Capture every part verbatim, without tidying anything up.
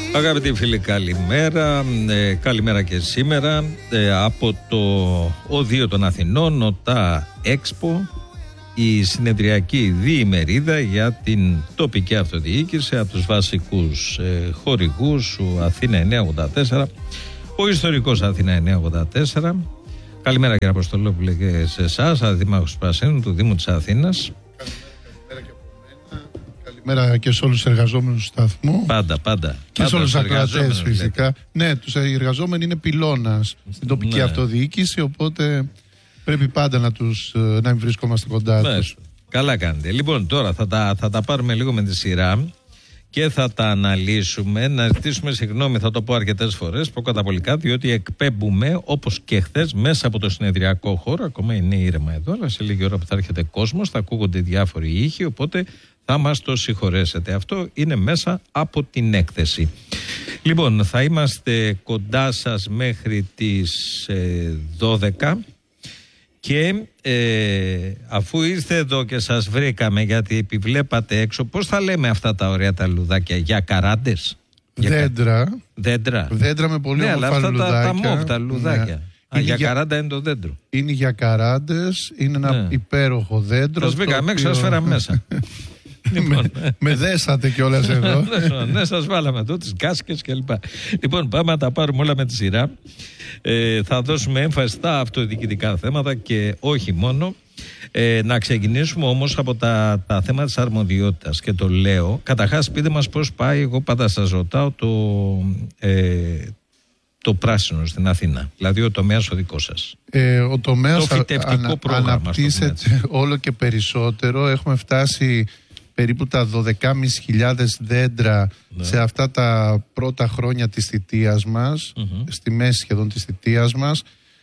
Αγαπητοί φίλοι, καλημέρα. Ε, καλημέρα και σήμερα ε, από το ΟΔΙΟ των Αθηνών, ΟΤΑ Έξπο, η συνεδριακή διημερίδα για την τοπική αυτοδιοίκηση από τους βασικούς ε, χορηγούς, ο Αθήνα εννιακόσια ογδόντα τέσσερα, ο ιστορικός Αθήνα εννιακόσια ογδόντα τέσσερα. Καλημέρα κύριε Αποστολόπουλε και σε εσάς, Αντιδήμαρχος Πρασίνου του Δήμου της Αθήνας. Καλημέρα και σε όλους τους εργαζόμενους του σταθμού. Πάντα, πάντα. Και σε όλους τους ακροατές φυσικά. Λέτε. Ναι, τους εργαζόμενοι είναι πυλώνας στην τοπική ναι. αυτοδιοίκηση, οπότε πρέπει πάντα να, τους, να μην βρισκόμαστε κοντά ναι. τους. Καλά κάνετε. Λοιπόν, τώρα θα τα, θα τα πάρουμε λίγο με τη σειρά και θα τα αναλύσουμε. Να ζητήσουμε συγγνώμη, θα το πω αρκετές φορές, προκαταβολικά, διότι εκπέμπουμε όπως και χθες μέσα από το συνεδριακό χώρο. Ακόμα είναι ήρεμα εδώ, αλλά σε λίγη ώρα που θα έρχεται κόσμος θα ακούγονται διάφοροι ήχοι, οπότε θα μας το συγχωρέσετε. Αυτό είναι μέσα από την έκθεση. Λοιπόν, θα είμαστε κοντά σας μέχρι τις ε, δώδεκα και ε, αφού ήρθε εδώ και σας βρήκαμε, γιατί επιβλέπατε έξω, πώς θα λέμε αυτά τα ωραία τα λουδάκια, για καράντες? Δέντρα. Δέντρα. Δέντρα με πολύ ναι, όμορφα αυτά λουδάκια. Τα, τα μόβ, τα λουδάκια. Ναι. Α, για, για καράντα είναι το δέντρο. Είναι για καράντες, είναι ένα ναι. υπέροχο δέντρο. Σας βρήκαμε έξω, σας φέραμε μέσα. Λοιπόν, με, με δέσατε κιόλας εδώ. Ναι, σας βάλαμε εδώ τις κάσκες κλπ. Λοιπόν, πάμε να τα πάρουμε όλα με τη σειρά. Ε, θα δώσουμε έμφαση στα αυτοδιοικητικά θέματα και όχι μόνο. Ε, να ξεκινήσουμε όμως από τα, τα θέματα της αρμοδιότητας. Και το λέω, καταρχάς πείτε μας πώς πάει, εγώ πάντα σας ρωτάω, το, ε, το πράσινο στην Αθήνα. Δηλαδή ο τομέας ο δικός σας. Ε, ο τομέας το φυτευτικό ανα, πρόγραμμα, αναπτύσσεται όλο και περισσότερο. Έχουμε φτάσει περίπου τα δώδεκα χιλιάδες πεντακόσια δέντρα ναι. σε αυτά τα πρώτα χρόνια της θητείας μας, mm-hmm. στη μέση σχεδόν της θητείας μας.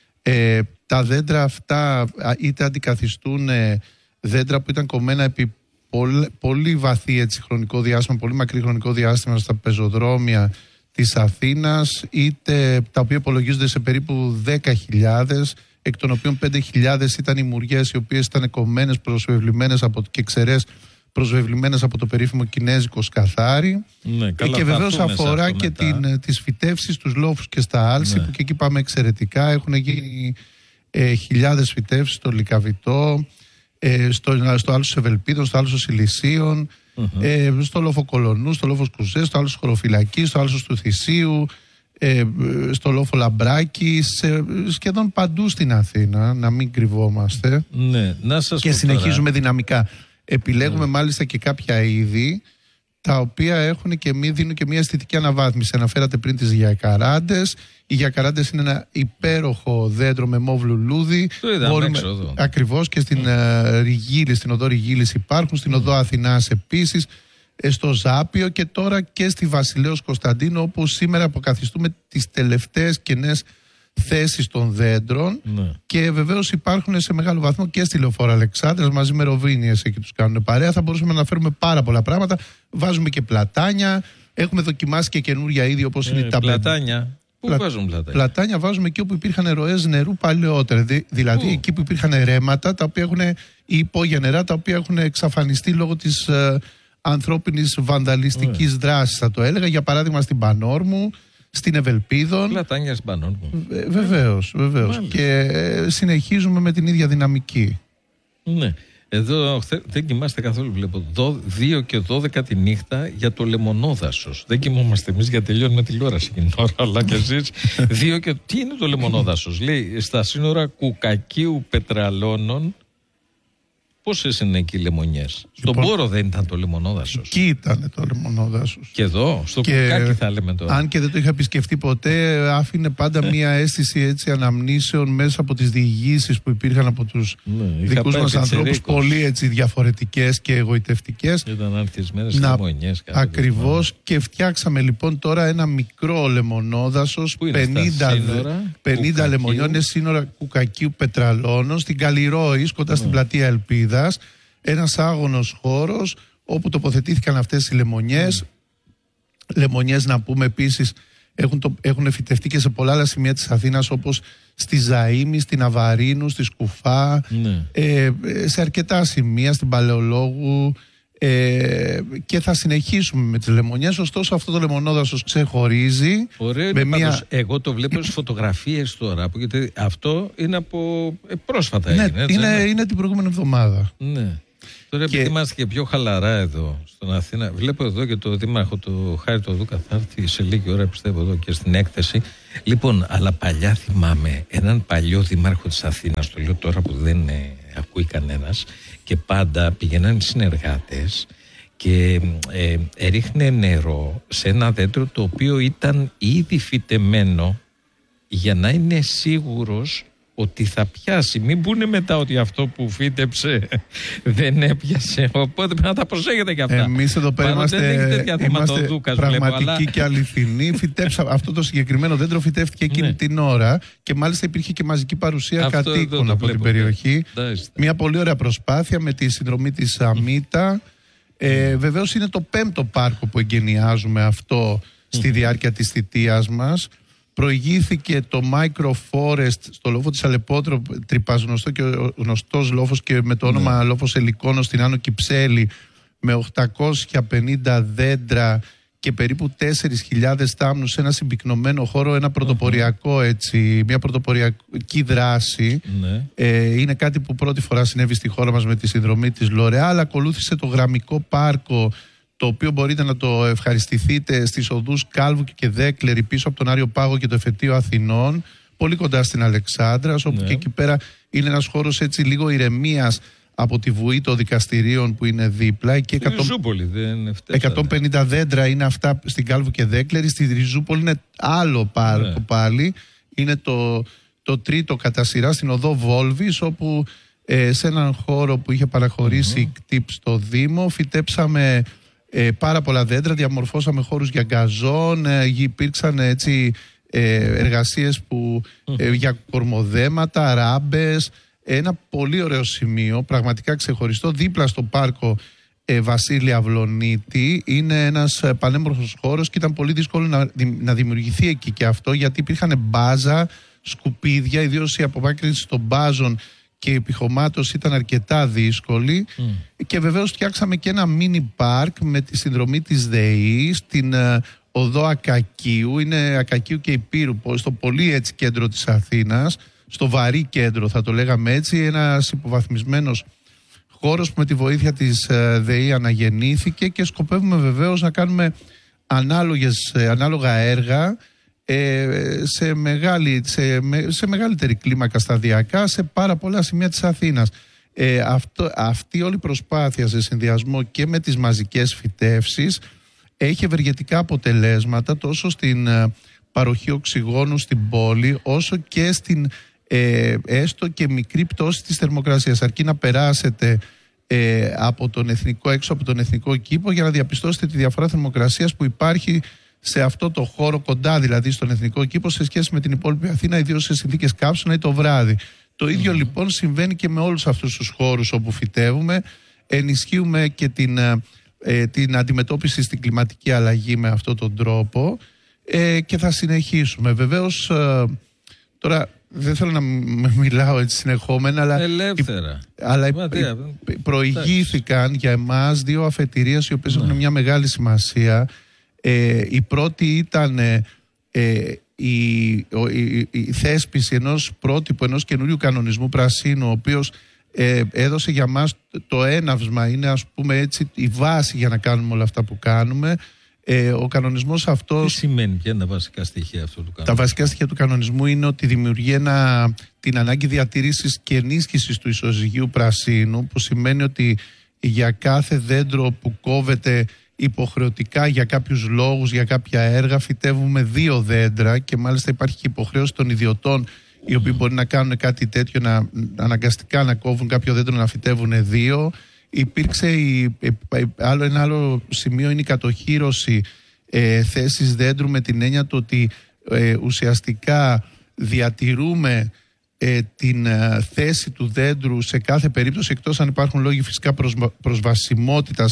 Ε, τα δέντρα αυτά είτε αντικαθιστούν δέντρα που ήταν κομμένα επί πολύ, πολύ βαθύ έτσι, χρονικό διάστημα, πολύ μακρύ χρονικό διάστημα στα πεζοδρόμια της Αθήνας, είτε τα οποία υπολογίζονται σε περίπου δέκα χιλιάδες, εκ των οποίων πέντε χιλιάδες ήταν οι μουριές οι οποίες ήταν κομμένες, προσβεβλημένες από, και ξερές προσβεβλημένες από το περίφημο κινέζικο σκαθάρι. Ναι, και βεβαίως αφορά και την, τις φυτεύσεις στους λόφους και στα άλση, ναι. που και εκεί πάμε εξαιρετικά. Έχουν γίνει ε, χιλιάδες φυτεύσεις στο Λυκαβητό, ε, στο, στο Άλσος Ευελπίδων, στο Άλσος Ηλυσίων, uh-huh. ε, στο Λόφο Κολονού, στο Λόφο Κουζέ, στο Άλσος Χωροφυλακής, στο Άλσος του Θησίου, ε, στο Λόφο Λαμπράκη, σε, σχεδόν παντού στην Αθήνα, να μην κρυβόμαστε. Ναι, να σας και συνεχίζουμε τώρα δυναμικά. Επιλέγουμε mm. μάλιστα και κάποια είδη τα οποία έχουν και μη, δίνουν και μια αισθητική αναβάθμιση. Αναφέρατε πριν τις γιακαράντες. Οι γιακαράντες είναι ένα υπέροχο δέντρο με μόβ λουλούδι. Το είδαμε έξω εδώ. Ακριβώς, και στην mm. uh, Ριγίλη, στην οδό Ριγίλης υπάρχουν, στην mm. οδό Αθηνάς επίσης, στο Ζάπιο και τώρα και στη Βασιλέως Κωνσταντίνου, όπου σήμερα αποκαθιστούμε τις τελευταίες κενές θέσεις των δέντρων ναι. και βεβαίως υπάρχουν σε μεγάλο βαθμό και στη Λεωφόρο Αλεξάνδρας μαζί με ροβίνιες, εκεί τους κάνουν παρέα. Θα μπορούσαμε να αναφέρουμε πάρα πολλά πράγματα. Βάζουμε και πλατάνια, έχουμε δοκιμάσει και καινούρια είδη όπως ε, είναι τα πλατάνια. Πού Πλα... βάζουν πλατάνια? Πλατάνια βάζουμε εκεί όπου υπήρχαν ροές νερού παλαιότερα. Δη, δηλαδή Πού? εκεί που υπήρχαν ρέματα τα οποία έχουν, ή υπόγεια νερά τα οποία έχουν εξαφανιστεί λόγω της ε, ανθρώπινης βανδαλιστικής ε. δράσης, θα το έλεγα. Για παράδειγμα στην Πανόρμου, στην Ευελπίδων. Πλατάνια στην Πανόρμου. Ε, βεβαίως, βεβαίως. Και ε, συνεχίζουμε με την ίδια δυναμική. Ναι. Εδώ δεν κοιμάστε καθόλου, βλέπω. δύο και δώδεκα τη νύχτα για το λεμονόδασος. Δεν κοιμόμαστε εμείς γιατί τελειώνουμε τηλεόραση εκείνη την ώρα, αλλά και εσείς. δύο και... Τι είναι το λεμονόδασος? Λέει στα σύνορα Κουκακίου Πετραλώνων. Πόσες είναι εκεί οι λεμονιές? Στον λοιπόν, Πόρο δεν ήταν το λεμονόδασος? Εκεί ήταν το λεμονόδασος. Και εδώ, στο και, Κουκάκι θα λέμε τώρα. Αν και δεν το είχα επισκεφτεί ποτέ, άφηνε πάντα μία αίσθηση έτσι αναμνήσεων μέσα από τις διηγήσεις που υπήρχαν από τους ναι, δικούς μας ανθρώπους, πολύ έτσι διαφορετικές και εγωιτευτικές. Ήταν ανθισμένες λεμονιές. Ακριβώς, και φτιάξαμε λοιπόν τώρα ένα μικρό λεμονόδασος, πενήντα λεμονιών, είναι σύνορα Κουκακίου Πετραλώνων, στην Καλλιρόης, κοντά ναι. στην πλατεία Ελπίδα. Ένας άγωνος χώρος όπου τοποθετήθηκαν αυτές οι λεμονιές. Mm. Λεμονιές, να πούμε επίσης, έχουν, το, έχουν φυτευτεί και σε πολλά άλλα σημεία της Αθήνας, όπως στη Ζαΐμη, στην Αβαρίνου, στη Σκουφά, mm. ε, σε αρκετά σημεία, στην Παλαιολόγου, Ε, και θα συνεχίσουμε με τις λεμονιές. Ωστόσο αυτό το λεμονόδασος ξεχωρίζει. Ωραίο είναι μια... πάντως, εγώ το βλέπω στις φωτογραφίες τώρα, γιατί αυτό είναι από ε, πρόσφατα ναι, έγινε, έτσι, είναι, είναι... είναι την προηγούμενη εβδομάδα. Ναι. Τώρα και... επειδή είμαστε και πιο χαλαρά εδώ στην Αθήνα, βλέπω εδώ και το δήμαρχο του Χάρη του Δούκα θα έρθει σε λίγη ώρα, πιστεύω, εδώ και στην έκθεση. Λοιπόν, αλλά παλιά θυμάμαι έναν παλιό δήμαρχο της Αθήνας, το λέω τώρα που δεν ε, ακούει κανένας, και πάντα πηγαίναν συνεργάτες και ε, έριχνε νερό σε ένα δέντρο το οποίο ήταν ήδη φυτεμένο για να είναι σίγουρος ότι θα πιάσει. Μην πούνε μετά ότι αυτό που φύτεψε δεν έπιασε. Οπότε πρέπει να τα προσέχετε και αυτά. Εμείς εδώ πέρα είμαστε, είμαστε πραγματικοί βλέπω, αλλά... και αληθινοί. Φυτέψα, αυτό το συγκεκριμένο δέντρο φυτεύτηκε εκείνη ναι. την ώρα και μάλιστα υπήρχε και μαζική παρουσία αυτό κατοίκων από την περιοχή. Ναι. Μια πολύ ωραία προσπάθεια με τη συνδρομή της ΑΜΙΤΑ. Ε, βεβαίως είναι το πέμπτο πάρκο που εγκαινιάζουμε αυτό στη διάρκεια της θητείας μας. Προηγήθηκε το Micro Forest στο λόφο της Αλεπότρυπας, γνωστό και ο γνωστός λόφος και με το όνομα ναι. λόφος Ελικόνος στην Άνω Κυψέλη, με οκτακόσια πενήντα δέντρα και περίπου τέσσερις χιλιάδες θάμνους σε ένα συμπυκνωμένο χώρο, ένα πρωτοποριακό έτσι, μια πρωτοποριακή δράση. Ναι. Ε, είναι κάτι που πρώτη φορά συνέβη στη χώρα μας με τη συνδρομή της L'Oréal. Ακολούθησε το Γραμμικό Πάρκο, το οποίο μπορείτε να το ευχαριστηθείτε στις οδούς Κάλβου και Δέκλερη πίσω από τον Άριο Πάγο και το Εφετείο Αθηνών, πολύ κοντά στην Αλεξάνδρας, όπου ναι. και εκεί πέρα είναι ένας χώρος έτσι λίγο ηρεμίας από τη βουή των δικαστηρίων που είναι δίπλα. Και Ριζούπολη δεν είναι φταίει, εκατόν πενήντα δέντρα είναι αυτά στην Κάλβου και Δέκλερη. Στη Ριζούπολη είναι άλλο πάρκο ναι. πάλι. Είναι το, το τρίτο κατά σειρά στην οδό Βόλβης, όπου ε, σε έναν χώρο που είχε παραχωρήσει η ΚΤΙΠ στο Δήμο φυτέψαμε Ε, πάρα πολλά δέντρα, διαμορφώσαμε χώρους για γκαζόν, ε, υπήρξαν έτσι ε, εργασίες που, ε, για κορμοδέματα, ράμπες, ένα πολύ ωραίο σημείο, πραγματικά ξεχωριστό, δίπλα στο πάρκο ε, Βασίλη Αυλονίτη. Είναι ένας ε, πανέμορφος χώρος και ήταν πολύ δύσκολο να, να δημιουργηθεί εκεί και αυτό, γιατί υπήρχαν μπάζα, σκουπίδια, ιδίως η απομάκρυνση των μπάζων και η επιχωμάτωση ήταν αρκετά δύσκολη mm. και βεβαίως φτιάξαμε και ένα μίνι πάρκ με τη συνδρομή της ΔΕΗ στην uh, οδό Ακακίου, είναι Ακακίου και Υπήρου, στο πολύ έτσι κέντρο της Αθήνας, στο βαρύ κέντρο θα το λέγαμε έτσι, ένας υποβαθμισμένος χώρος που με τη βοήθεια της uh, ΔΕΗ αναγεννήθηκε και σκοπεύουμε βεβαίως να κάνουμε ανάλογες, uh, ανάλογα έργα σε, μεγάλη, σε, σε μεγαλύτερη κλίμακα σταδιακά σε πάρα πολλά σημεία της Αθήνας. Ε, αυτό, αυτή όλη η προσπάθεια σε συνδυασμό και με τις μαζικές φυτεύσεις έχει ευεργετικά αποτελέσματα τόσο στην ε, παροχή οξυγόνου στην πόλη όσο και στην ε, έστω και μικρή πτώση της θερμοκρασίας, αρκεί να περάσετε ε, από τον εθνικό, έξω από τον εθνικό κήπο για να διαπιστώσετε τη διαφορά θερμοκρασίας που υπάρχει σε αυτό το χώρο κοντά δηλαδή στον εθνικό κήπο σε σχέση με την υπόλοιπη Αθήνα, ιδίως σε συνθήκες κάψουνα ή το βράδυ. Το ίδιο mm. λοιπόν συμβαίνει και με όλους αυτούς τους χώρους όπου φυτεύουμε. Ενισχύουμε και την, ε, την αντιμετώπιση στην κλιματική αλλαγή με αυτόν τον τρόπο ε, και θα συνεχίσουμε. Βεβαίως ε, τώρα δεν θέλω να μιλάω έτσι συνεχόμενα, αλλά, ελεύθερα. αλλά Ματία, προηγήθηκαν για εμάς δύο αφετηρίες οι οποίες mm. έχουν μια μεγάλη σημασία. Ε, η πρώτη ήταν ε, η, η, η θέσπιση ενός πρότυπου, ενός καινούριου κανονισμού πρασίνου, ο οποίος ε, έδωσε για μας το έναυσμα, είναι ας πούμε έτσι η βάση για να κάνουμε όλα αυτά που κάνουμε. Ε, ο κανονισμός αυτός... Τι σημαίνει, ποια είναι τα βασικά στοιχεία αυτού του κανονισμού? Τα βασικά στοιχεία του κανονισμού είναι ότι δημιουργεί ένα, την ανάγκη διατήρησης και ενίσχυσης του ισοζυγίου πρασίνου, που σημαίνει ότι για κάθε δέντρο που κόβεται υποχρεωτικά για κάποιους λόγους, για κάποια έργα, φυτεύουμε δύο δέντρα και μάλιστα υπάρχει και υποχρέωση των ιδιωτών οι οποίοι μπορεί να κάνουν κάτι τέτοιο, να αναγκαστικά να κόβουν κάποιο δέντρο να φυτεύουν δύο. Υπήρξε η, άλλο, ένα άλλο σημείο είναι η κατοχύρωση ε, θέσης δέντρου με την έννοια του ότι ε, ουσιαστικά διατηρούμε ε, την ε, θέση του δέντρου σε κάθε περίπτωση, εκτός αν υπάρχουν λόγοι φυσικά προσβασιμότητας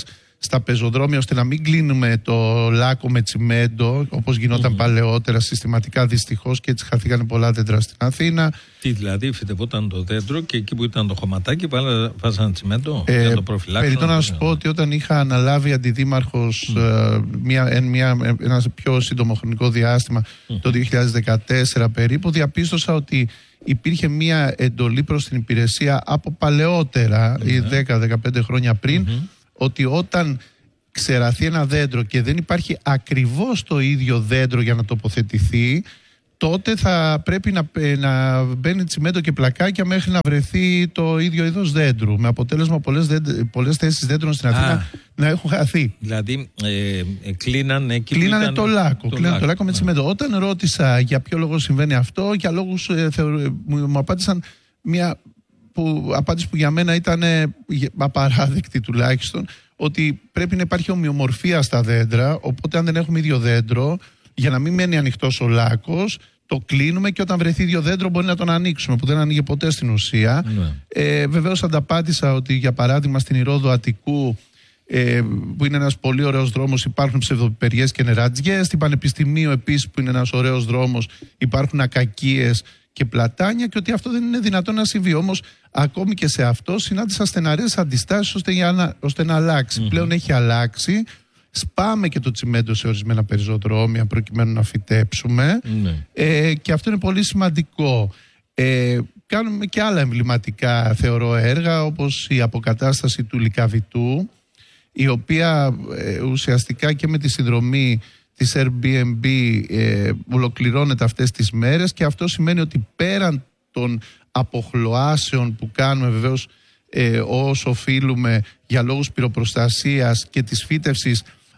στα πεζοδρόμια, ώστε να μην κλείνουμε το λάκκο με τσιμέντο, όπως γινόταν mm-hmm. παλαιότερα συστηματικά, δυστυχώς, και έτσι χαθήκανε πολλά δέντρα στην Αθήνα. Τι δηλαδή, φυτευόταν το δέντρο και εκεί που ήταν το χωματάκι βάζανε τσιμέντο ε, για το προφυλάξουν? Περιττό να σου πω ότι όταν είχα αναλάβει αντιδήμαρχος mm. ε, μια, μια, ένα πιο σύντομο χρονικό διάστημα, mm. το δύο χιλιάδες δεκατέσσερα περίπου, διαπίστωσα ότι υπήρχε μια εντολή προς την υπηρεσία από παλαιότερα, mm. ή δέκα με δεκαπέντε χρόνια πριν, mm-hmm. ότι όταν ξεραθεί ένα δέντρο και δεν υπάρχει ακριβώς το ίδιο δέντρο για να τοποθετηθεί, τότε θα πρέπει να, να μπαίνει τσιμέντο και πλακάκια μέχρι να βρεθεί το ίδιο είδος δέντρου. Με αποτέλεσμα πολλές, δέντ, πολλές θέσεις δέντρων στην Αθήνα Α, να έχουν χαθεί. Δηλαδή ε, ε, κλείνανε εκεί κλείνανε ήταν... το λάκκο, το κλείνανε λάκκο, το λάκκο με τσιμέντο. Όταν ρώτησα για ποιο λόγο συμβαίνει αυτό, για λόγους ε, θεω... μου, μου απάντησαν μια που, απάντηση που για μένα ήταν ε, απαράδεκτη τουλάχιστον, ότι πρέπει να υπάρχει ομοιομορφία στα δέντρα, οπότε αν δεν έχουμε ίδιο δέντρο, για να μην μένει ανοιχτός ο λάκκος, το κλείνουμε και όταν βρεθεί ίδιο δέντρο μπορεί να τον ανοίξουμε, που δεν ανοίγει ποτέ στην ουσία. Ναι. Ε, βεβαίως ανταπάτησα ότι για παράδειγμα στην Ηρώδο Αττικού, ε, που είναι ένας πολύ ωραίος δρόμος, υπάρχουν ψευδοπιπεριές και νερατζιές. Στην Πανεπιστημίου επίσης, που είναι ένας ωραίος δρόμος, υπάρχουν ακακίες και πλατάνια, και ότι αυτό δεν είναι δυνατόν να συμβεί. Όμως ακόμη και σε αυτό συνάντησα στεναρές αντιστάσεις ώστε, για να, ώστε να αλλάξει. Mm-hmm. Πλέον έχει αλλάξει. Σπάμε και το τσιμέντο σε ορισμένα πεζοδρόμια προκειμένου να φυτέψουμε. Mm-hmm. ε, και αυτό είναι πολύ σημαντικό. Ε, κάνουμε και άλλα εμβληματικά, θεωρώ, έργα, όπως η αποκατάσταση του Λυκαβητού, η οποία ε, ουσιαστικά και με τη συνδρομή της Airbnb ε, ολοκληρώνεται αυτές τις μέρες, και αυτό σημαίνει ότι πέραν των αποχλωάσεων που κάνουμε βεβαίως ε, όσο οφείλουμε για λόγους πυροπροστασίας και της φύτευσης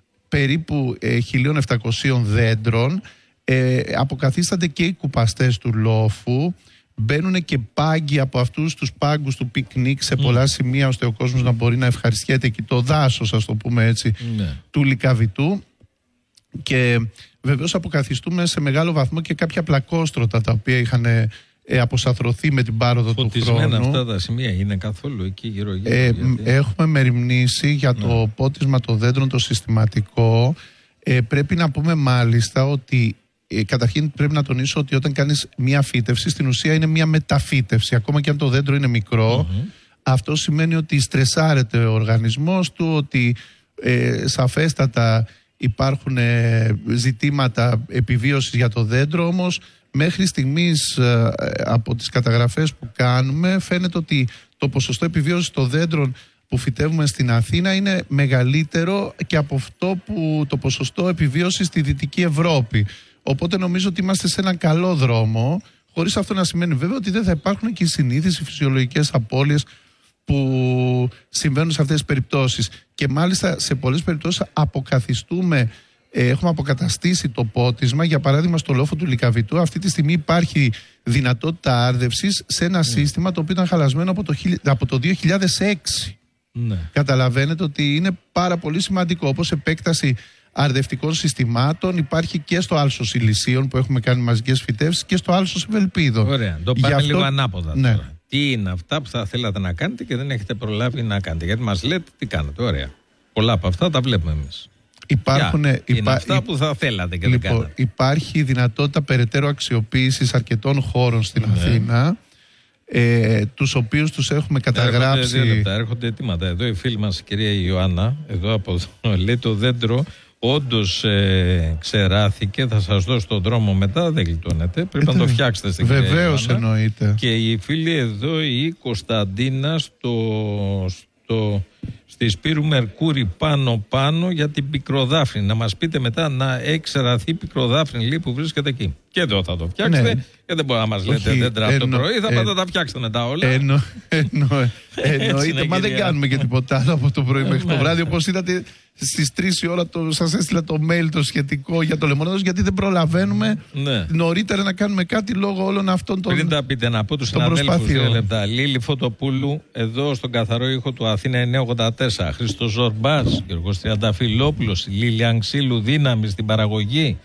περίπου ε, χίλια επτακόσια δέντρων, ε, αποκαθίστανται και οι κουπαστές του λόφου, μπαίνουν και πάγκοι από αυτούς τους πάγκους του πικνίκ σε πολλά mm. σημεία, ώστε ο κόσμος να μπορεί να ευχαριστιέται εκεί το δάσος, ας το πούμε έτσι, mm. του Λυκαβητού. Και βεβαίως αποκαθιστούμε σε μεγάλο βαθμό και κάποια πλακόστρωτα τα οποία είχαν ε, αποσαθρωθεί με την πάροδο του χρόνου. Φωτισμένα αυτά τα σημεία είναι καθόλου εκεί γύρω γύρω? Ε, γιατί... Έχουμε μεριμνήσει για ναι. το πότισμα των δέντρων το συστηματικό. Ε, πρέπει να πούμε μάλιστα ότι ε, καταρχήν πρέπει να τονίσω ότι όταν κάνεις μία φύτευση, στην ουσία είναι μία μεταφύτευση. Ακόμα και αν το δέντρο είναι μικρό, mm-hmm. αυτό σημαίνει ότι στρεσάρεται ο οργανισμός του, ότι ε, σαφέστατα υπάρχουν ε, ζητήματα επιβίωσης για το δέντρο. Όμως μέχρι στιγμής ε, από τις καταγραφές που κάνουμε φαίνεται ότι το ποσοστό επιβίωσης των δέντρων που φυτεύουμε στην Αθήνα είναι μεγαλύτερο και από αυτό που το ποσοστό επιβίωσης στη Δυτική Ευρώπη. Οπότε νομίζω ότι είμαστε σε έναν καλό δρόμο, χωρίς αυτό να σημαίνει βέβαια ότι δεν θα υπάρχουν και οι συνήθεις, οι φυσιολογικές απώλειες που συμβαίνουν σε αυτές τις περιπτώσεις. Και μάλιστα σε πολλές περιπτώσεις αποκαθιστούμε, ε, έχουμε αποκαταστήσει το πότισμα. Για παράδειγμα στο λόφο του Λυκαβητού αυτή τη στιγμή υπάρχει δυνατότητα άρδευσης σε ένα mm. σύστημα το οποίο ήταν χαλασμένο από το, από το δύο χιλιάδες έξι. Mm. Καταλαβαίνετε ότι είναι πάρα πολύ σημαντικό. Όπως επέκταση αρδευτικών συστημάτων υπάρχει και στο Άλσος Ηλυσίων που έχουμε κάνει μαζικές φυτεύσεις και στο Άλσος Ευελπίδων. Ωραία, το πάμε αυτό... λίγο ανάποδα ναι. τώρα. Τι είναι αυτά που θα θέλατε να κάνετε και δεν έχετε προλάβει να κάνετε? Γιατί μας λέτε τι κάνετε. Ωραία. Πολλά από αυτά τα βλέπουμε εμείς. Υπάρχουν, Ποια υπά... είναι αυτά που θα θέλατε και λοιπόν, δεν κάνατε? Υπάρχει δυνατότητα περαιτέρω αξιοποίησης αρκετών χώρων στην ναι. Αθήνα, ε, τους οποίους τους έχουμε καταγράψει. Έρχονται, λεπτά, έρχονται αιτήματα. Εδώ η φίλη μας η κυρία Ιωάννα, εδώ από εδώ, λέει το δέντρο όντως ε, ξεράθηκε, θα σας δώσω τον δρόμο μετά, δεν γλιτώνετε. Πρέπει ε, να το φτιάξετε στην κυρία Ιωάννα. Βεβαίως εννοείται. Και η φίλη εδώ, η Κωνσταντίνα, στο, στο, στη Σπύρου Μερκούρη πάνω πάνω για την πικροδάφνη. Να μας πείτε μετά να έχει ξεραθεί η πικροδάφνη λέει, που βρίσκεται εκεί. Και εδώ θα το φτιάξετε. Ναι. Και δεν μπορεί να μας λέτε δέντρα από το πρωί, θα πάτε να τα φτιάξετε μετά όλα. Εννο, εννο, εννοείται, μα δεν κάνουμε και τίποτα άλλο από το πρωί μέχρι το βράδυ. Όπως είδατε στις τρεις η ώρα το, σας έστειλα το mail το σχετικό για το λεμονάδος, γιατί δεν προλαβαίνουμε ναι. νωρίτερα να κάνουμε κάτι λόγω όλων αυτών των προσπαθειών. Πριν τα πείτε, να πω τους συναδέλφους δύο λεπτά. Λίλη Φωτοπούλου, εδώ στον καθαρό ήχο του Αθήνα εννιακόσια ογδόντα τέσσερα. Χρήστος Ζορμπάς, Γιώργος Τριανταφυλόπουλος, Λίλη Αγξήλου, δύναμη στην παραγωγή.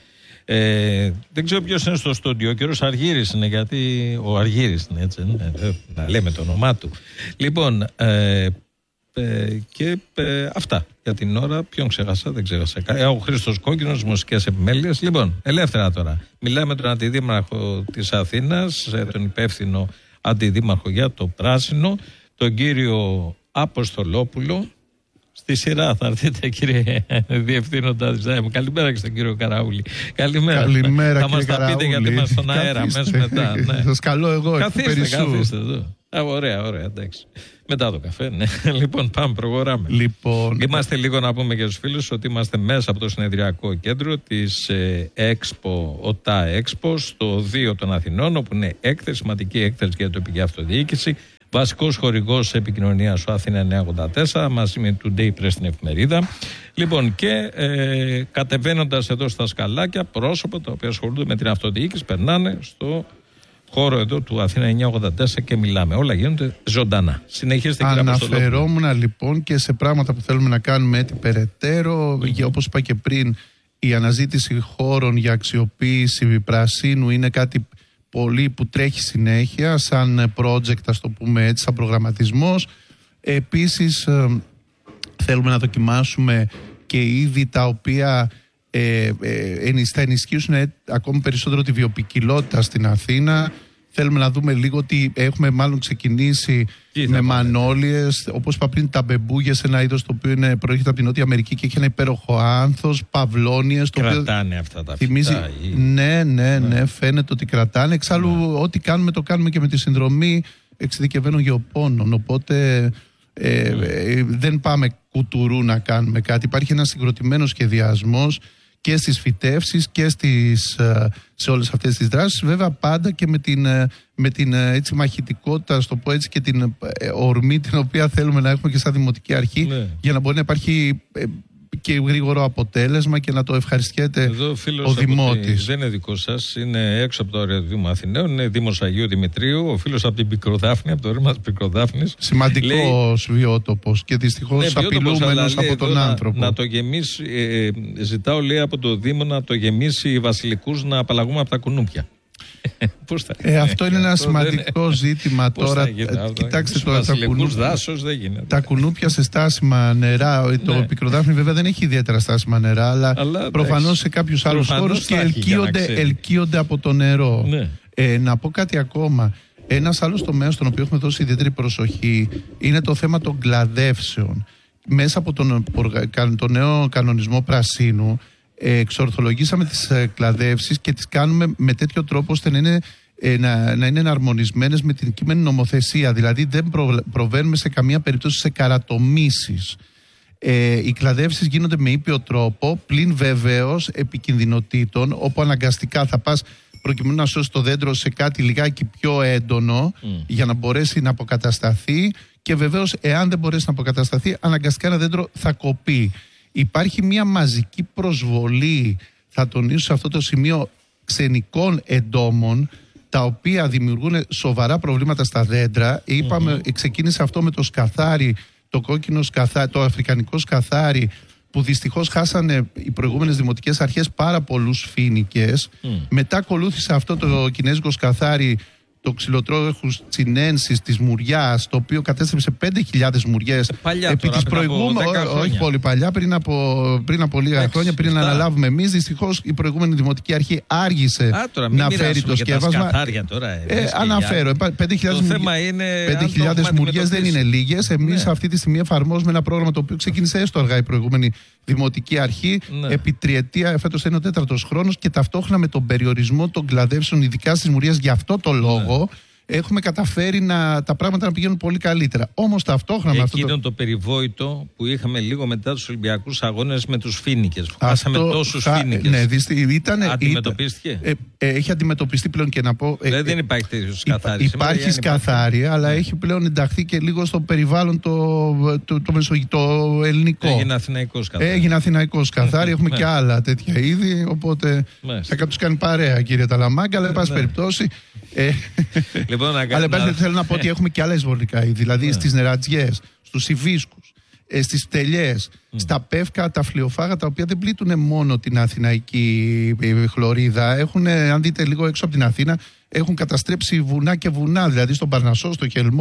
Ε, δεν ξέρω ποιος είναι στο στούντιο. Ο κύριος Αργύρης είναι, γιατί ο Αργύρης είναι έτσι, ναι, να λέμε το όνομά του. Λοιπόν, ε, Ε, και ε, αυτά για την ώρα. Ποιον ξέχασα, δεν ξέχασα. Ε, ο Χρήστος Κόκκινος, μουσικές επιμέλειες. Λοιπόν, ελεύθερα τώρα. Μιλάμε με τον αντιδήμαρχο της Αθήνας, τον υπεύθυνο αντιδήμαρχο για το πράσινο, τον κύριο Αποστολόπουλο. Στη σειρά θα έρθετε, κύριε Διευθύνοντα της ΔΑΕΜ. Καλημέρα και στον κύριο Καραούλη. Καλημέρα. Καλημέρα, θα μας τα πείτε γιατί είμαστε στον αέρα μέσα μετά. Ναι. Σας καλώ εγώ. Καθίστε, καθίστε εδώ. Α, ωραία, ωραία, εντάξει. Μετά το καφέ, ναι. Λοιπόν, πάμε, προχωράμε. Λοιπόν, είμαστε λίγο να πούμε για τους φίλους ότι είμαστε μέσα από το συνεδριακό κέντρο της ε, Expo, ΟΤΑ Expo, στο δύο των Αθηνών, όπου είναι έκθεση, σημαντική έκθεση για την τοπική αυτοδιοίκηση. Βασικός χορηγός επικοινωνίας ο Αθήνα εννιακόσια ογδόντα τέσσερα, μαζί με Today Press στην εφημερίδα. Λοιπόν, και ε, κατεβαίνοντας εδώ στα σκαλάκια, πρόσωπα τα οποία ασχολούνται με την αυτοδιοίκηση περνάνε στο χώρο εδώ του Αθήνα εννιακόσια ογδόντα τέσσερα και μιλάμε. Όλα γίνονται ζωντανά. Συνεχίστε, κύριε Αποστολόπουλο. Αναφερόμουν λοιπόν και σε πράγματα που θέλουμε να κάνουμε έτσι περαιτέρω. Mm-hmm. Και όπως είπα και πριν, η αναζήτηση χώρων για αξιοποίηση πρασίνου είναι κάτι πολύ που τρέχει συνέχεια, σαν project, ας το πούμε έτσι, σαν προγραμματισμός. Επίσης, ε, θέλουμε να δοκιμάσουμε και είδη τα οποία ε, ε, θα ενισχύσουν ε, ακόμη περισσότερο τη βιοποικιλότητα στην Αθήνα. Θέλουμε να δούμε λίγο ότι έχουμε μάλλον ξεκινήσει με μανόλιες, όπως είπα πριν, τα μπεμπούγες, ένα είδος το οποίο είναι, προέρχεται από την Νότια Αμερική και έχει ένα υπέροχο άνθος, παυλώνιες. Κρατάνε αυτά τα θυμίζει... φυτά. Ή... Ναι, ναι, ναι, ναι, φαίνεται ότι κρατάνε. Εξάλλου, ναι. Ό,τι κάνουμε το κάνουμε και με τη συνδρομή εξειδικευμένων γεωπόνων. Οπότε ε, ναι. ε, δεν πάμε κουτουρού να κάνουμε κάτι. Υπάρχει ένας συγκροτημένος σχεδιασμός και στις φυτεύσεις και στις, σε όλες αυτές τις δράσεις, βέβαια πάντα και με την, με την έτσι, μαχητικότητα, στο πω έτσι, και την ορμή την οποία θέλουμε να έχουμε και σαν Δημοτική Αρχή, ναι. για να μπορεί να υπάρχει και γρήγορο αποτέλεσμα και να το ευχαριστιέται εδώ, ο Δημότης. Δεν είναι δικό σας, είναι έξω από το όριο του Δήμου Αθηναίων, είναι Δήμος Αγίου Δημητρίου, ο φίλος από την Πικροδάφνη, από το ρήμα της Πικροδάφνης. Σημαντικός λέει... βιότοπος και δυστυχώς ναι, απειλούμενος από τον να, άνθρωπο. Να το γεμίσει, ε, ζητάω λέει από το Δήμο να το γεμίσει οι βασιλικούς να απαλλαγούμε από τα κουνούπια. Πώς θα... ε, αυτό είναι ένα σημαντικό είναι... ζήτημα τώρα. Κοιτάξτε τώρα, τα κουνούπια, τα κουνούπια σε στάσιμα νερά. Ναι. Το Πικροδάφνη βέβαια δεν έχει ιδιαίτερα στάσιμα νερά, αλλά, αλλά προφανώς σε κάποιους άλλους χώρους και ελκύονται, ελκύονται από το νερό. Ναι. Ε, να πω κάτι ακόμα. Ένας άλλος τομέας στον οποίο έχουμε δώσει ιδιαίτερη προσοχή είναι το θέμα των κλαδεύσεων. Μέσα από τον, τον νέο κανονισμό πρασίνου, εξορθολογήσαμε τις κλαδεύσεις και τις κάνουμε με τέτοιο τρόπο ώστε να είναι, να, να είναι εναρμονισμένες με την κείμενη νομοθεσία. Δηλαδή δεν προ, προβαίνουμε σε καμία περίπτωση σε καρατομήσεις. Ε, οι κλαδεύσεις γίνονται με ήπιο τρόπο, πλην βεβαίως επικινδυνοτήτων, όπου αναγκαστικά θα πας προκειμένου να σώσει το δέντρο σε κάτι λιγάκι πιο έντονο mm. για να μπορέσει να αποκατασταθεί, και βεβαίως εάν δεν μπορέσει να αποκατασταθεί, αναγκαστικά ένα δέντρο θα κοπεί. Υπάρχει μια μαζική προσβολή, θα τονίσω σε αυτό το σημείο, ξενικών εντόμων, τα οποία δημιουργούν σοβαρά προβλήματα στα δέντρα. Είπαμε, mm-hmm. ξεκίνησε αυτό με το σκαθάρι, το κόκκινο σκαθάρι, το αφρικανικό σκαθάρι, που δυστυχώς χάσανε οι προηγούμενες δημοτικές αρχές πάρα πολλούς φοίνικες. Mm. Μετά ακολούθησε αυτό το κινέζικο σκαθάρι, το ξυλοτρόχους τσινένσης της Μουριάς, το οποίο κατέστρεψε πέντε χιλιάδες μουριές επί της προηγούμενης, όχι πολύ παλιά, πριν από, πριν από λίγα Έξι, χρόνια, πριν εφτά. να αναλάβουμε εμείς. Δυστυχώς η προηγούμενη Δημοτική Αρχή άργησε Α, τώρα, να φέρει το σκεύασμα. Τώρα, ε, αναφέρω, πέντε χιλιάδες μουριές δεν είναι λίγες. Εμείς ναι. αυτή τη στιγμή εφαρμόζουμε ένα πρόγραμμα το οποίο ξεκίνησε έστω αργά η προηγούμενη Δημοτική Αρχή, ναι. επί τριετία, φέτος είναι ο τέταρτος χρόνος, και ταυτόχρονα με τον περιορισμό των κλαδεύσεων, ειδικά στις Μουριές, για αυτό το λόγο. Ναι. Έχουμε καταφέρει να, τα πράγματα να πηγαίνουν πολύ καλύτερα. Όμως ταυτόχρονα με αυτό. Εκείνο το... το περιβόητο που είχαμε λίγο μετά τους Ολυμπιακούς Αγώνες με τους φοίνικες. Χάσαμε τόσους θα... φοίνικες. Ναι, ήταν, αντιμετωπίστηκε. Ήταν, ε, ε, έχει αντιμετωπιστεί πλέον, και να πω. Ε, δεν υπάρχει τέτοιο σκαθάρι. Υπάρχει σκαθάρι, αλλά ναι. έχει πλέον ενταχθεί και λίγο στο περιβάλλον το, το, το, το, το ελληνικό. Έγινε αθηναϊκό σκαθάρι. Έγινε αθηναϊκό σκαθάρι. Έχουμε και άλλα τέτοια είδη. Οπότε θα του κάνει παρέα, κύριε Ταλαμάγκα, αλλά εν πάση περιπτώσει. Ε, λοιπόν, να αλλά να... θέλω να πω ότι έχουμε και άλλα εισβολικά είδη. Δηλαδή yeah. στις νερατζιές, στους υβίσκους, ε, στις πτελιές, mm. στα πεύκα, τα φλοιοφάγα, τα οποία δεν πλήττουν μόνο την αθηναϊκή χλωρίδα. Έχουν, αν δείτε λίγο έξω από την Αθήνα, έχουν καταστρέψει βουνά και βουνά. Δηλαδή στον Παρνασσό, στο Χελμό,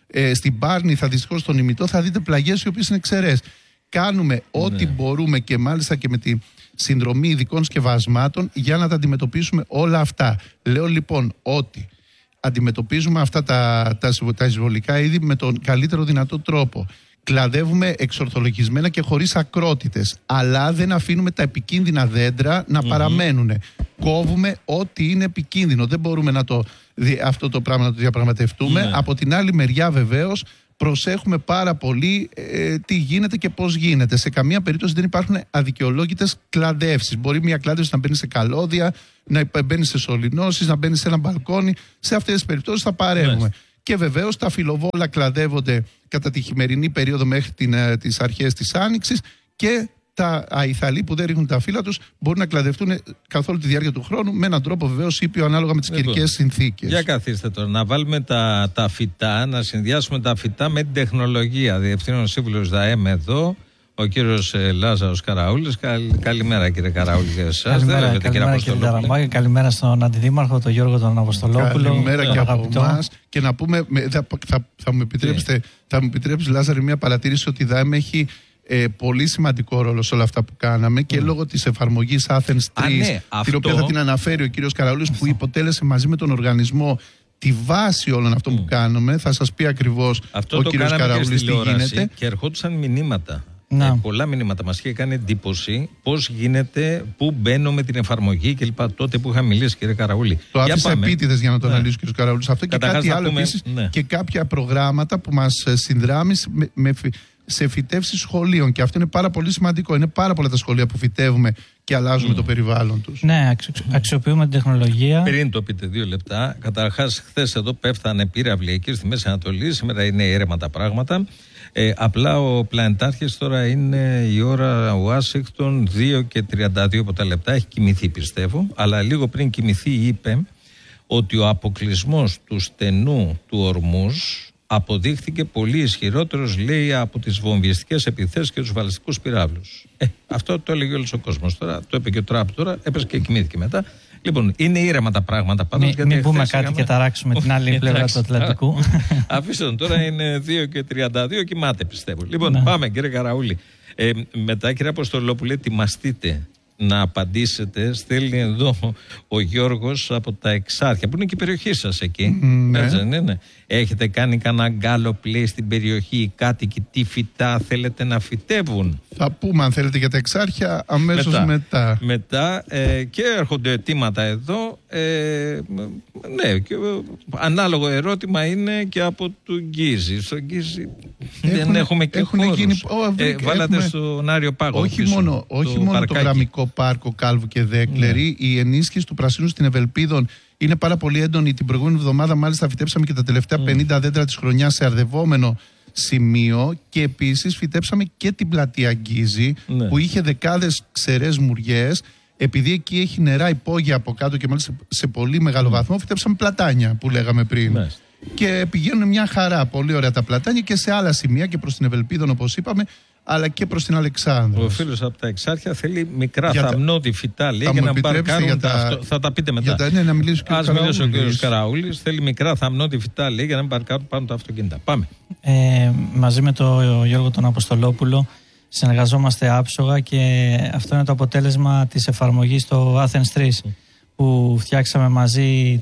Ε, στην Πάρνηθα, θα δυστυχώς στον ημιτό, θα δείτε πλαγιές οι οποίες είναι ξερές. Κάνουμε ναι. ό,τι μπορούμε και μάλιστα και με τη συνδρομή ειδικών σκευασμάτων για να τα αντιμετωπίσουμε όλα αυτά. Λέω λοιπόν ότι αντιμετωπίζουμε αυτά τα, τα, τα εισβολικά είδη με τον καλύτερο δυνατό τρόπο. Κλαδεύουμε εξορθολογισμένα και χωρίς ακρότητες, αλλά δεν αφήνουμε τα επικίνδυνα δέντρα να mm-hmm. παραμένουν. Κόβουμε ό,τι είναι επικίνδυνο. Δεν μπορούμε να το, αυτό το πράγμα να το διαπραγματευτούμε. Mm-hmm. Από την άλλη μεριά βεβαίως προσέχουμε πάρα πολύ ε, τι γίνεται και πώς γίνεται. Σε καμία περίπτωση δεν υπάρχουν αδικαιολόγητες κλαδεύσεις. Μπορεί μια κλάδευση να μπαίνει σε καλώδια, να μπαίνει σε σωληνώσεις, να μπαίνει σε ένα μπαλκόνι. Σε αυτές τις περιπτώσεις θα παρέμβουμε. Mm-hmm. Και βεβαίως τα φιλοβόλα κλαδεύονται κατά τη χειμερινή περίοδο μέχρι την, τις αρχές της Άνοιξης και τα αϊθαλοί που δεν ρίχνουν τα φύλλα τους μπορούν να κλαδευτούν καθ' όλη τη διάρκεια του χρόνου με έναν τρόπο βεβαίως ήπιο ανάλογα με τις καιρικές συνθήκες. Για καθίστε τώρα, να βάλουμε τα, τα φυτά, να συνδυάσουμε τα φυτά με την τεχνολογία. Διευθύνων Σύμβουλος ΔΑΕΜ εδώ, ο κύριος ε, Λάζαρος Καραούλης. Καλ, καλημέρα κύριε Καραούλη για εσάς. Καλημέρα, δεν, καλημέρα κύριε Ταραμπάκη, καλημέρα στον Αντιδήμαρχο, τον Γιώργο τον Αποστολόπουλο. Καλημέρα και από εμάς. Και να πούμε, θα, θα, θα μου επιτρέψετε, θα μου επιτρέψει Λάζαρη μια παρατήρηση ότι η ΔΑΕΜ έχει ε, πολύ σημαντικό ρόλο σε όλα αυτά που κάναμε και mm. λόγω της εφαρμογής Athens τρία, ναι, την αυτό... οποία θα την αναφέρει ο κύριος Καραούλης, που υποτέλεσε μαζί με τον οργανισμό τη βάση όλων αυτών mm. που κάνουμε. Θα σας πει ακριβώς ο κύριος Καραούλης τι γίνεται. Και ερχόντουσαν μηνύματα. Ε, πολλά μηνύματα. Μας είχε κάνει εντύπωση πώς γίνεται, πού μπαίνω με την εφαρμογή κλπ. Τότε που είχα μιλήσει, κύριε Καραούλη. Το άφησε επίτηδες για να το ναι. αναλύσει ο κύριος Καραούλης. Αυτό και κάτι άλλο πούμε, επίσης ναι. και κάποια προγράμματα που μας συνδράμει με, με, σε φυτεύσεις σχολείων. Και αυτό είναι πάρα πολύ σημαντικό. Είναι πάρα πολλά τα σχολεία που φυτεύουμε και αλλάζουμε mm. το περιβάλλον τους. Ναι, αξι, αξιοποιούμε την τεχνολογία. Πριν το πείτε δύο λεπτά, καταρχάς, χθες εδώ πέφτανε πύραυλοι εκεί στη Μέση Ανατολή. Σήμερα είναι ήρεμα τα πράγματα. Ε, απλά ο πλανητάρχης τώρα είναι η ώρα Ουάσιγκτον δύο και τριάντα δύο από τα λεπτά. Έχει κοιμηθεί πιστεύω, αλλά λίγο πριν κοιμηθεί είπε ότι ο αποκλεισμός του στενού του Ορμούζ αποδείχθηκε πολύ ισχυρότερος, λέει, από τις βομβιστικές επιθέσεις και τους βαλιστικούς πυράβλους. Ε, αυτό το έλεγε όλος ο κόσμος τώρα, το είπε και ο Τραμπ τώρα, έπεσε και κοιμήθηκε μετά. Λοιπόν, είναι ήρεμα τα πράγματα πάντως. Μην μη πούμε κάτι είχαμε... και ταράξουμε την άλλη πλευρά του Ατλαντικού. Αφήστε τον, τώρα είναι δύο και τριάντα δύο, κοιμάται πιστεύω. Λοιπόν, ναι. πάμε κύριε Καραούλη. Ε, μετά κύριε Αποστολόπουλε, ετοιμαστείτε να απαντήσετε. Στέλνει εδώ ο Γιώργος από τα Εξάρχεια, που είναι και η περιοχή σας εκεί. Ναι. Έτσι δεν είναι? Έχετε κάνει κανένα γκάλο πλέι στην περιοχή, οι κάτοικοι, τι φυτά θέλετε να φυτεύουν? Θα πούμε αν θέλετε για τα Εξάρχεια αμέσως μετά. Μετά, μετά ε, και έρχονται αιτήματα εδώ. Ε, ναι, και, ε, ανάλογο ερώτημα είναι και από του Γκίζη. Στο Γκίζη δεν έχουμε και χώρους. Γίνει, ο, ε, βάλατε έχουμε, στον Άριο Πάγο. Όχι πίσω, μόνο, όχι το, μόνο το γραμμικό πάρκο Κάλβου και Δέκλερη, ναι. η ενίσχυση του πρασίνου στην Ευελπίδων είναι πάρα πολύ έντονη. Την προηγούμενη εβδομάδα μάλιστα φυτέψαμε και τα τελευταία mm. πενήντα δέντρα της χρονιάς σε αρδευόμενο σημείο και επίσης φυτέψαμε και την πλατεία Γκίζη ναι. που είχε δεκάδες ξερές μουριές. Επειδή εκεί έχει νερά υπόγεια από κάτω και μάλιστα σε πολύ μεγάλο βαθμό, φυτέψαμε πλατάνια που λέγαμε πριν. Ναι. Και πηγαίνουν μια χαρά, πολύ ωραία τα πλατάνια και σε άλλα σημεία και προς την Ευελπίδων όπως είπαμε, αλλά και προς την Αλεξάνδρα. Ο φίλος από τα Εξάρχεια θέλει μικρά θαμνώδη φυτά, λέει, για να μπαρκάρουν τα... τα... Θα τα πείτε μετά. Τα... Ναι, να μιλήσει ο Ας μιλήσει ο κ. Καραούλης. Θέλει μικρά θαμνώδη φυτά, λέει, για να μπαρκάρουν πάνω τα αυτοκίνητα. Πάμε. Ε, μαζί με τον Γιώργο τον Αποστολόπουλο συνεργαζόμαστε άψογα και αυτό είναι το αποτέλεσμα της εφαρμογής στο Athens τρία mm. που φτιάξαμε μαζί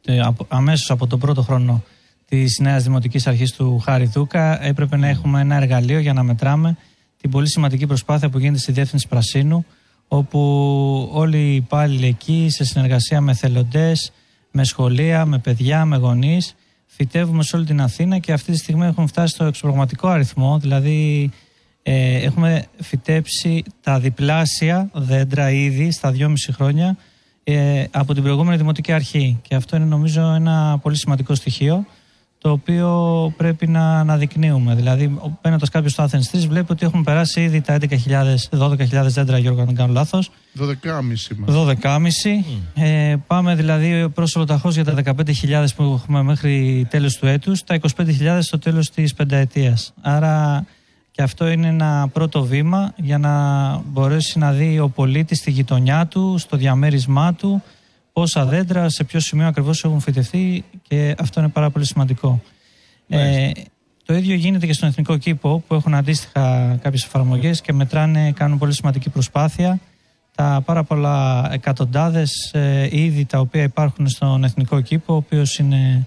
αμέσως από τον πρώτο χρόνο της νέας Δημοτικής Αρχής του Χάρη Δούκα. Έπρεπε να έχουμε ένα εργαλείο για να μετράμε την πολύ σημαντική προσπάθεια που γίνεται στη Διεύθυνση Πρασίνου, όπου όλοι οι υπάλληλοι εκεί, σε συνεργασία με εθελοντές, με σχολεία, με παιδιά, με γονείς, φυτεύουμε σε όλη την Αθήνα και αυτή τη στιγμή έχουμε φτάσει στο εξωπραγματικό αριθμό, δηλαδή ε, έχουμε φυτέψει τα διπλάσια δέντρα ήδη στα δυόμιση χρόνια ε, από την προηγούμενη Δημοτική Αρχή. Και αυτό είναι νομίζω ένα πολύ σημαντικό στοιχείο, το οποίο πρέπει να αναδεικνύουμε. Δηλαδή, μπαίνοντας κάποιος στο Athens τρία, βλέπει ότι έχουμε περάσει ήδη τα έντεκα χιλιάδες, δώδεκα χιλιάδες δέντρα, Γιώργο, αν δεν κάνω λάθος. δώδεκα χιλιάδες πεντακόσια. δώδεκα χιλιάδες πεντακόσια. Mm. Ε, πάμε δηλαδή προς ολοταχώς για τα δεκαπέντε χιλιάδες που έχουμε μέχρι τέλος του έτους, τα είκοσι πέντε χιλιάδες στο τέλος της πενταετίας. Άρα και αυτό είναι ένα πρώτο βήμα για να μπορέσει να δει ο πολίτης στη γειτονιά του, στο διαμέρισμά του, πόσα δέντρα, σε ποιο σημείο ακριβώς έχουν φυτευτεί, και αυτό είναι πάρα πολύ σημαντικό. Ε, το ίδιο γίνεται και στον Εθνικό Κήπο, που έχουν αντίστοιχα κάποιες εφαρμογές και μετράνε, κάνουν πολύ σημαντική προσπάθεια. Τα πάρα πολλά εκατοντάδες ε, είδη τα οποία υπάρχουν στον Εθνικό Κήπο, ο οποίος είναι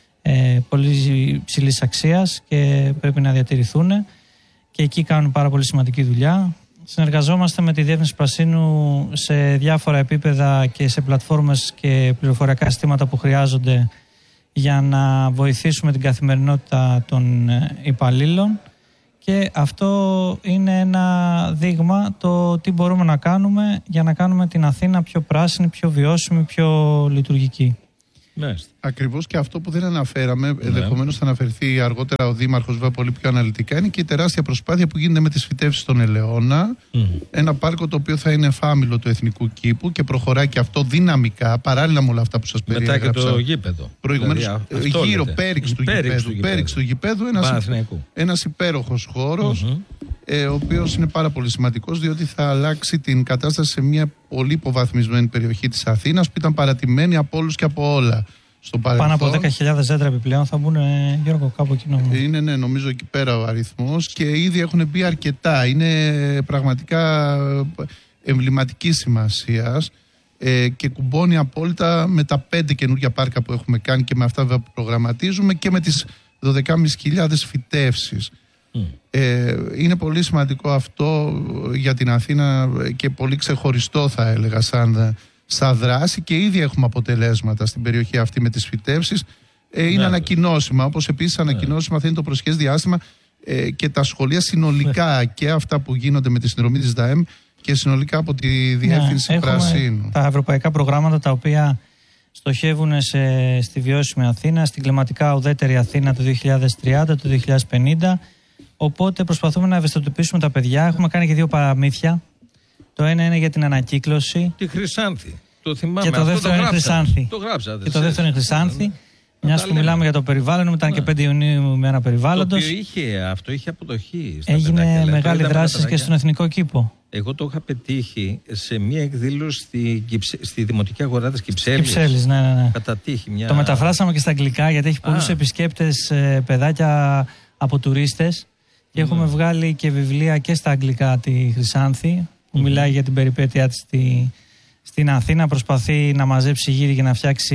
ε, πολύ ψηλής αξίας και πρέπει να διατηρηθούν, και εκεί κάνουν πάρα πολύ σημαντική δουλειά. Συνεργαζόμαστε με τη Διεύθυνση Πρασίνου σε διάφορα επίπεδα και σε πλατφόρμες και πληροφοριακά συστήματα που χρειάζονται για να βοηθήσουμε την καθημερινότητα των υπαλλήλων, και αυτό είναι ένα δείγμα το τι μπορούμε να κάνουμε για να κάνουμε την Αθήνα πιο πράσινη, πιο βιώσιμη, πιο λειτουργική. Ναι. Ακριβώς, και αυτό που δεν αναφέραμε, ναι. ενδεχομένως θα αναφερθεί αργότερα ο Δήμαρχος βέβαια πολύ πιο αναλυτικά, είναι και η τεράστια προσπάθεια που γίνεται με τις φυτεύσεις στον Ελαιώνα. Mm. Ένα πάρκο το οποίο θα είναι εφάμιλο του Εθνικού Κήπου και προχωράει και αυτό δυναμικά, παράλληλα με όλα αυτά που σας περιέγραψα. Μετά και το γήπεδο. Προηγουμένως, δηλαδή, γύρω πέριξ του, του, του γηπέδου, ένας, ένας υπέροχος χώρος, mm-hmm. ε, ο οποίος είναι πάρα πολύ σημαντικός, διότι θα αλλάξει την κατάσταση σε μια πολύ υποβαθμισμένη περιοχή της Αθήνας που ήταν παρατημένη από όλους και από όλα. Πάνω από δέκα χιλιάδες δέντρα επιπλέον θα μπουν, ε, Γιώργο, κάπου εκεί νομίζω. Είναι, ναι, νομίζω εκεί πέρα ο αριθμός, και ήδη έχουν μπει αρκετά. Είναι πραγματικά εμβληματικής σημασίας ε, και κουμπώνει απόλυτα με τα πέντε καινούργια πάρκα που έχουμε κάνει και με αυτά που προγραμματίζουμε και με τις δώδεκα χιλιάδες πεντακόσιες φυτεύσεις. Mm. Ε, είναι πολύ σημαντικό αυτό για την Αθήνα και πολύ ξεχωριστό, θα έλεγα, σαν σαν δράση, και ήδη έχουμε αποτελέσματα στην περιοχή αυτή με τις φυτεύσεις. Ε, είναι ναι, ανακοινώσιμα, όπως επίσης ναι. ανακοινώσιμα θα είναι το προσεχές διάστημα ε, και τα σχολεία συνολικά ναι. και αυτά που γίνονται με τη συνδρομή της ΔΑΕΜ και συνολικά από τη Διεύθυνση ναι, Πρασίνου. Τα ευρωπαϊκά προγράμματα τα οποία στοχεύουν σε, στη βιώσιμη Αθήνα, στην κλιματικά ουδέτερη Αθήνα το δύο χιλιάδες τριάντα, το δύο χιλιάδες πενήντα. Οπότε προσπαθούμε να ευαισθητοποιήσουμε τα παιδιά. Έχουμε κάνει και δύο παραμύθια. Το ένα είναι για την ανακύκλωση. Τη Χρυσάνθη. Το θυμάμαι. Και το δεύτερο είναι Χρυσάνθη. Το γράψατε. Και το δεύτερο είναι Χρυσάνθη. Μια που μιλάμε για το περιβάλλον, ήταν ναι. και πέντε Ιουνίου ημέρα περιβάλλοντος. Το οποίο είχε, αυτό είχε αποδοχή. Έγινε παιδάκια, μεγάλη δράση και στον Εθνικό Κήπο. Εγώ το είχα πετύχει σε μια εκδήλωση στη, στη Δημοτική Αγορά της Κυψέλης. Κυψέλης, ναι, ναι, ναι. Κατά τύχη, μια... Το μεταφράσαμε και στα αγγλικά, γιατί έχει πολλούς επισκέπτες, παιδάκια από τουρίστες. Και mm. έχουμε βγάλει και βιβλία και στα αγγλικά τη Χρυσάνθη, που mm. μιλάει για την περιπέτειά της στη, στην Αθήνα. Προσπαθεί να μαζέψει γύρι και να φτιάξει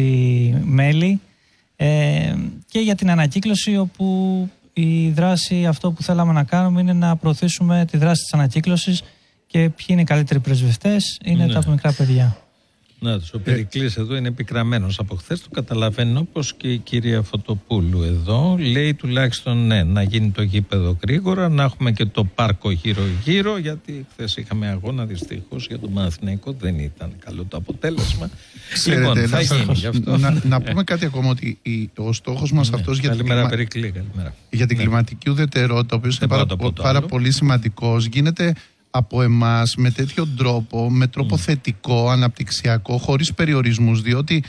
μέλι. Ε, και για την ανακύκλωση, όπου η δράση, αυτό που θέλαμε να κάνουμε είναι να προωθήσουμε τη δράση της ανακύκλωσης, και ποιοι είναι οι καλύτεροι πρεσβευτές, είναι ναι. τα μικρά παιδιά. Να, ο Περικλής εδώ είναι επικραμμένος από χθες, το καταλαβαίνω, όπως και η κυρία Φωτοπούλου εδώ. Λέει τουλάχιστον ναι, να γίνει το γήπεδο γρήγορα, να έχουμε και το πάρκο γύρω-γύρω, γιατί χθες είχαμε αγώνα, δυστυχώς για τον Παναθηναϊκό δεν ήταν καλό το αποτέλεσμα. Ξέρετε, λοιπόν, θα γίνει γι' αυτό. Να, να πούμε κάτι ακόμα, ότι η, ο στόχος μας ναι. αυτός για, καλημέρα, την, Περικλή, καλημέρα. για την ναι. κλιματική ουδετερότητα, ο οποίος είναι πάρα, πάρα πολύ σημαντικός, γίνεται από εμάς με τέτοιο τρόπο, με τρόπο mm. θετικό, αναπτυξιακό, χωρίς περιορισμούς, διότι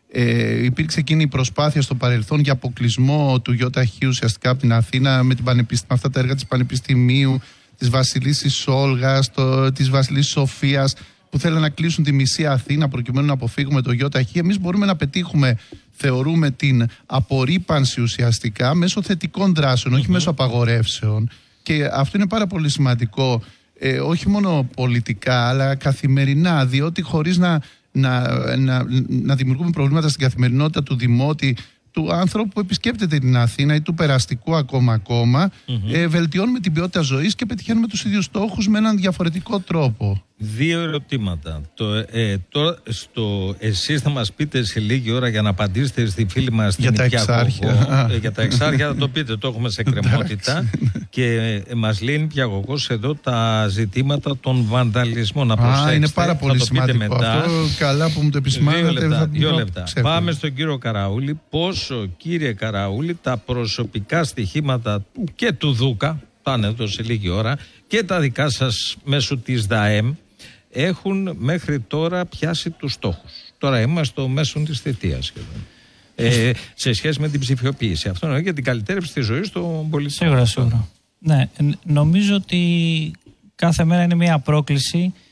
ε, υπήρξε εκείνη η προσπάθεια στο παρελθόν για αποκλεισμό του ΙΧ ουσιαστικά από την Αθήνα με, την με αυτά τα έργα της Πανεπιστημίου, της Βασιλίσσης Όλγας, το, της Βασιλίσσης Σοφίας, που θέλουν να κλείσουν τη μισή Αθήνα προκειμένου να αποφύγουμε το ΙΧ. Εμείς μπορούμε να πετύχουμε, θεωρούμε, την απορρίπανση ουσιαστικά μέσω θετικών δράσεων, mm-hmm. όχι μέσω απαγορεύσεων. Και αυτό είναι πάρα πολύ σημαντικό. Ε, όχι μόνο πολιτικά, αλλά καθημερινά, διότι χωρίς να, να, να, να δημιουργούμε προβλήματα στην καθημερινότητα του δημότη, του άνθρωπου που επισκέπτεται την Αθήνα ή του περαστικού ακόμα ακόμα, mm-hmm. ε, βελτιώνουμε την ποιότητα ζωής και πετυχαίνουμε τους ίδιους στόχους με έναν διαφορετικό τρόπο. Δύο ερωτήματα. Το, ε, τώρα, στο, εσείς θα μας πείτε σε λίγη ώρα για να απαντήσετε στη φίλη μας για, την τα ε, για τα εξάρχεια. Θα το πείτε, το έχουμε σε κρεμότητα. Και ε, μας λέει η Πιαγωγός εδώ τα ζητήματα των βανδαλισμών. Να προσέξετε. Α, είναι πάρα πολύ σημαντικό μετά. Αυτό. Καλά που μου το επισημάνατε. Δύο λεπτά. Δύο λεπτά. Πάμε στον κύριο Καραούλη. Πόσο, κύριε Καραούλη, τα προσωπικά στοιχήματα και του Δούκα, πάνε εδώ σε λίγη ώρα, και τα δικά σας μέσω της ΔΑΕΜ έχουν μέχρι τώρα πιάσει τους στόχους. Τώρα είμαστε στο μέσο της θητείας σχεδόν. Ε, σε σχέση με την ψηφιοποίηση. Αυτό είναι για την καλυτέρευση της ζωής των πολιτών. Σίγουρα, σίγουρα. Ναι, νομίζω ότι κάθε μέρα είναι μια πρόκληση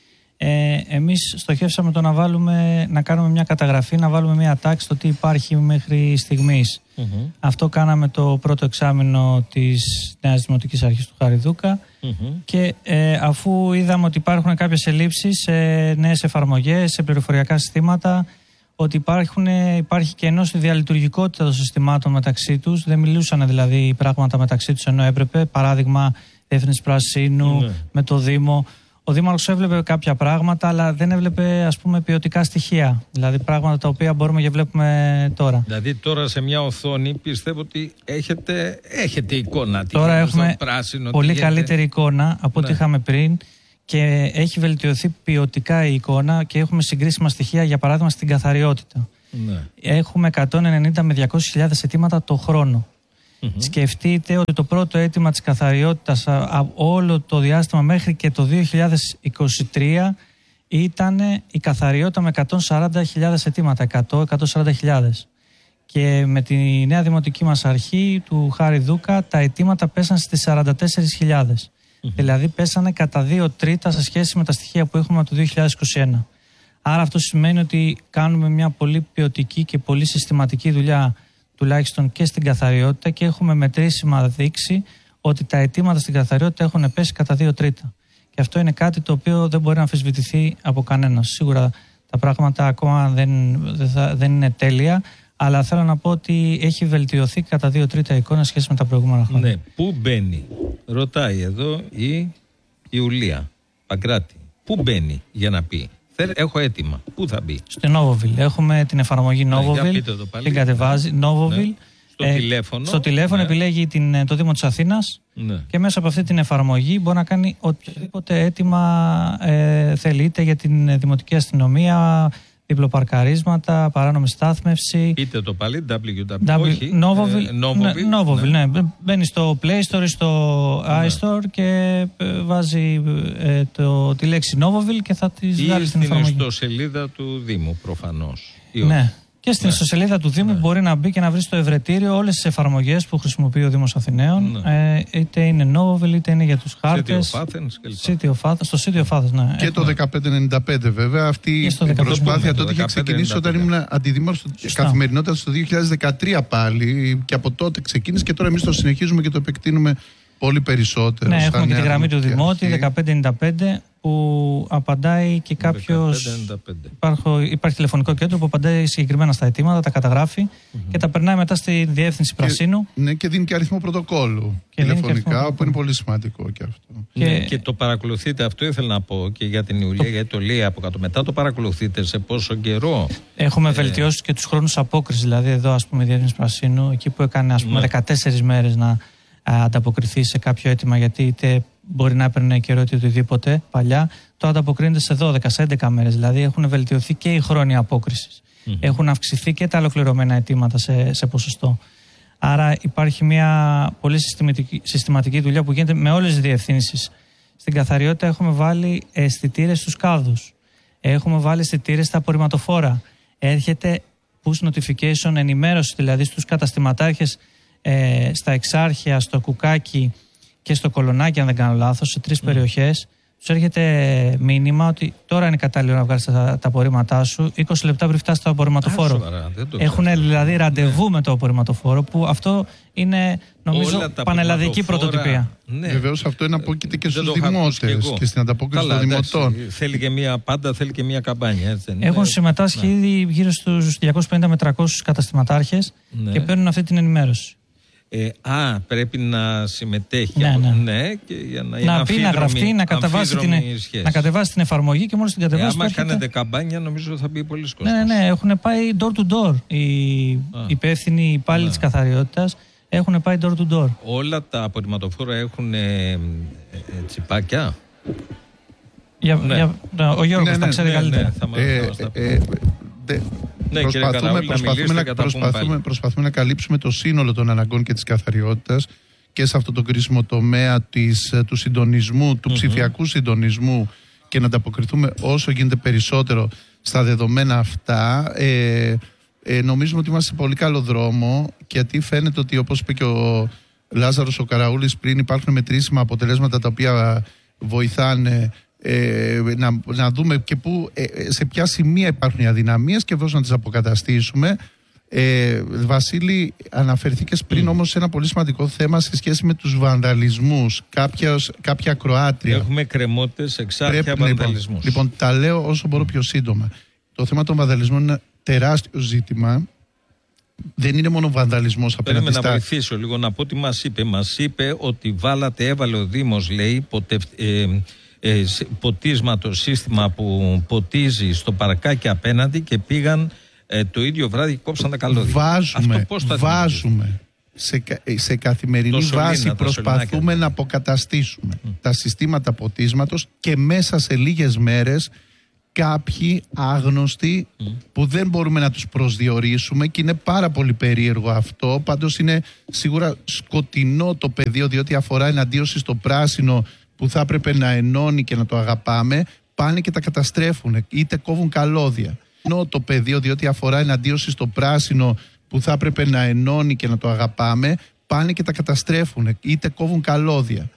Ε, εμείς στοχεύσαμε το να, βάλουμε, να κάνουμε μια καταγραφή, να βάλουμε μια τάξη στο τι υπάρχει μέχρι στιγμής. Mm-hmm. Αυτό κάναμε το πρώτο εξάμηνο της Νέας Δημοτικής Αρχής του Χαριδούκα mm-hmm. και ε, αφού είδαμε ότι υπάρχουν κάποιες ελλείψεις σε νέες εφαρμογές, σε πληροφοριακά συστήματα, ότι υπάρχουν, υπάρχει κενό στη διαλειτουργικότητα των συστημάτων μεταξύ τους, δεν μιλούσαν δηλαδή πράγματα μεταξύ τους ενώ έπρεπε, παράδειγμα Διεύθυνση Πρασίνου mm-hmm. με το Δήμο. Ο Δήμαρχος έβλεπε κάποια πράγματα, αλλά δεν έβλεπε ας πούμε ποιοτικά στοιχεία. Δηλαδή πράγματα τα οποία μπορούμε και βλέπουμε τώρα. Δηλαδή τώρα σε μια οθόνη πιστεύω ότι έχετε, έχετε εικόνα. Τώρα έχουμε πράσινο, πολύ καλύτερη εικόνα από ό,τι ναι. είχαμε πριν και έχει βελτιωθεί ποιοτικά η εικόνα και έχουμε συγκρίσιμα στοιχεία, για παράδειγμα στην καθαριότητα. Ναι. Έχουμε εκατόν ενενήντα με διακόσιες χιλιάδες αιτήματα το χρόνο. Mm-hmm. Σκεφτείτε ότι το πρώτο αίτημα της καθαριότητας όλο το διάστημα μέχρι και το δύο χιλιάδες είκοσι τρία ήταν η καθαριότητα με εκατόν σαράντα χιλιάδες αιτήματα, εκατό με εκατόν σαράντα χιλιάδες. Και με τη νέα δημοτική μας αρχή του Χάρη Δούκα τα αιτήματα πέσαν στις σαράντα τέσσερις χιλιάδες. Mm-hmm. Δηλαδή πέσανε κατά δύο τρίτα σε σχέση με τα στοιχεία που έχουμε από το δύο χιλιάδες είκοσι ένα. Άρα αυτό σημαίνει ότι κάνουμε μια πολύ ποιοτική και πολύ συστηματική δουλειά τουλάχιστον και στην καθαριότητα και έχουμε μετρήσιμα δείξει ότι τα αιτήματα στην καθαριότητα έχουν πέσει κατά δύο τρίτα. Και αυτό είναι κάτι το οποίο δεν μπορεί να αμφισβητηθεί από κανέναν. Σίγουρα τα πράγματα ακόμα δεν, δεν, θα, δεν είναι τέλεια, αλλά θέλω να πω ότι έχει βελτιωθεί κατά δύο τρίτα η εικόνα σχέση με τα προηγούμενα χρόνια. Ναι, πού μπαίνει, ρωτάει εδώ η Ιουλία Παγκράτη. Πού μπαίνει για να πει? Έχω έτοιμα. Πού θα μπει? Στο Novoville. Έχουμε την εφαρμογή Novoville. Ναι, την κατεβάζει. Novoville. Ναι. Στο ε, τηλέφωνο. Στο τηλέφωνο ναι. επιλέγει την, το Δήμο της Αθήνας ναι. και μέσα από αυτή την εφαρμογή μπορεί να κάνει οποιοδήποτε αίτημα ε, θέλει, είτε για την Δημοτική Αστυνομία, διπλοπαρκαρίσματα, παράνομη στάθμευση. Πείτε το πάλι, double-u double-u double-u. Όχι, Novoville. Ε, Novoville, Novoville ναι. ναι. Μπαίνει στο Play Store, στο ναι. iStore και βάζει ε, το, τη λέξη Novoville και θα τη βγάλει στην εφαρμογή. Ή στην ιστοσελίδα του Δήμου προφανώς. Ναι. Και στην ναι. ιστοσελίδα του Δήμου ναι. μπορεί να μπει και να βρει στο ευρετήριο όλες τις εφαρμογές που χρησιμοποιεί ο Δήμος Αθηναίων. Ναι. Ε, είτε είναι Novoville, είτε είναι για τους χάρτες. City of Athens. Στο City of Athens, ναι. Και το δεκαπέντε ενενήντα πέντε βέβαια. Αυτή η προσπάθεια τότε είχε ξεκινήσει όταν ήμουν αντιδήμαρχος καθημερινότητας το δύο χιλιάδες δεκατρία πάλι. Και από τότε ξεκίνησε και τώρα εμείς το συνεχίζουμε και το επεκτείνουμε πολύ περισσότερο. Ναι, έχουμε και τη γραμμή του Δημότη δεκαπέντε ενενήντα πέντε που απαντάει και κάποιος. Υπάρχει τηλεφωνικό κέντρο που απαντάει συγκεκριμένα στα αιτήματα, τα καταγράφει mm-hmm. και τα περνάει μετά στη Διεύθυνση Πρασίνου. Και, ναι, και δίνει και αριθμό πρωτοκόλλου και τηλεφωνικά, αριθμό που είναι πολύ σημαντικό και αυτό. Και... Ναι, και το παρακολουθείτε, αυτό ήθελα να πω και για την Ιουλία, το... γιατί το λέει από κάτω. Μετά το παρακολουθείτε σε πόσο καιρό? Έχουμε ε... βελτιώσει και τους χρόνους απόκρισης. Δηλαδή, εδώ, ας πούμε, η Διεύθυνση Πρασίνου, εκεί που έκανε ας πούμε, ναι. δεκατέσσερις μέρες να ανταποκριθεί σε κάποιο αίτημα, γιατί είτε μπορεί να έπαιρνε καιρό είτε οτιδήποτε παλιά, το ανταποκρίνεται σε δώδεκα με έντεκα μέρες. Δηλαδή έχουν βελτιωθεί και οι χρόνοι απόκρισης. Mm-hmm. Έχουν αυξηθεί και τα ολοκληρωμένα αιτήματα σε, σε ποσοστό. Άρα υπάρχει μια πολύ συστηματική, συστηματική δουλειά που γίνεται με όλες τις διευθύνσεις. Στην καθαριότητα έχουμε βάλει αισθητήρες στους κάδους. Έχουμε βάλει αισθητήρες στα απορριμματοφόρα. Έρχεται push notification, ενημέρωση δηλαδή στους καταστηματάρχες, ε, στα Εξάρχεια, στο Κουκάκι και στο Κολονάκι, αν δεν κάνω λάθος, σε τρεις mm. περιοχές. Τους έρχεται μήνυμα ότι τώρα είναι κατάλληλο να βγάλεις τα, τα απορρίμματά σου είκοσι λεπτά πριν φτάσει στο απορριμματοφόρο. Έχουν δηλαδή ραντεβού ναι. με το απορριμματοφόρο, που αυτό είναι νομίζω πανελλαδική πρωτοτυπία. Ναι. Βεβαίως αυτό είναι απόκειται και στους δημότες και, και στην ανταπόκριση των δημοτών. Θέλει και μία, πάντα θέλει και μία καμπάνια. Έτσι, ναι. Έχουν συμμετάσχει ναι. ήδη γύρω στους διακόσιους πενήντα με τριακόσιους καταστηματάρχες ναι. και παίρνουν αυτή την ενημέρωση. Ε, α, πρέπει να συμμετέχει. Ναι, ναι. ναι και για να να πει, να γραφτεί, να κατεβάσει, την, να κατεβάσει την εφαρμογή και μόλις την κατεβάσει. Ε, άμα έρχεται... κάνετε καμπάνια, νομίζω θα μπει πολλοί κόσμος. Ναι, ναι, έχουν πάει door to door. Οι α. υπεύθυνοι υπάλληλοι της καθαριότητας έχουν πάει door to door. Όλα τα απορριμματοφόρα έχουν ε, ε, τσιπάκια. Για, ναι. για, ο Γιώργος ναι, ναι, τα ξέρει ναι, καλύτερα. Ναι, θα μας, ε, θα μας τα ε, ε, ναι, προσπαθούμε, Καραούλη, προσπαθούμε, να, να, προσπαθούμε, προσπαθούμε να καλύψουμε το σύνολο των αναγκών και της καθαριότητας και σε αυτό το κρίσιμο τομέα της, του συντονισμού, του mm-hmm. ψηφιακού συντονισμού, και να ανταποκριθούμε όσο γίνεται περισσότερο στα δεδομένα αυτά. Ε, ε, νομίζουμε ότι είμαστε σε πολύ καλό δρόμο, γιατί φαίνεται ότι, όπως είπε και ο Λάζαρος ο Καραούλης πριν, υπάρχουν μετρήσιμα αποτελέσματα τα οποία βοηθάνε ε, να, να δούμε και που, ε, σε ποια σημεία υπάρχουν οι αδυναμίες και βέβαια να τις αποκαταστήσουμε. Ε, Βασίλη, αναφερθήκες πριν mm. όμως σε ένα πολύ σημαντικό θέμα σε σχέση με τους βανδαλισμούς, κάποια, κάποια ακροάτρια. Έχουμε κρεμότητες, εξάρχεια, βανδαλισμούς. Λοιπόν, λοιπόν, τα λέω όσο μπορώ πιο σύντομα. Το θέμα των βανδαλισμών είναι ένα τεράστιο ζήτημα. Δεν είναι μόνο βανδαλισμός απέναντι στα... Πρέπει να βοηθήσω λίγο να πω τι μας είπε. Μας είπε ότι βάλατε, έβαλε ο Δήμος, λέει, ποτε, ε, ε, ποτίσματο σύστημα που ποτίζει στο παρκάκι απέναντι και πήγαν ε, το ίδιο βράδυ και κόψαν τα καλώδια. Βάζουμε, Αυτό πώς θα βάζουμε σε, σε καθημερινή το βάση σωλήνα, προσπαθούμε να αποκαταστήσουμε mm. τα συστήματα ποτίσματος και μέσα σε λίγες μέρες κάποιοι άγνωστοι mm. που δεν μπορούμε να τους προσδιορίσουμε και είναι πάρα πολύ περίεργο αυτό. Πάντως είναι σίγουρα σκοτεινό το πεδίο, διότι αφορά εναντίωση στο πράσινο που θα έπρεπε να ενώνει και να το αγαπάμε. Πάνε και τα καταστρέφουν, είτε κόβουν καλώδια. Ενώ το πεδίο, διότι αφορά εναντίωση στο πράσινο που θα έπρεπε να ενώνει και να το αγαπάμε, πάνε και τα καταστρέφουν, είτε κόβουν καλώδια.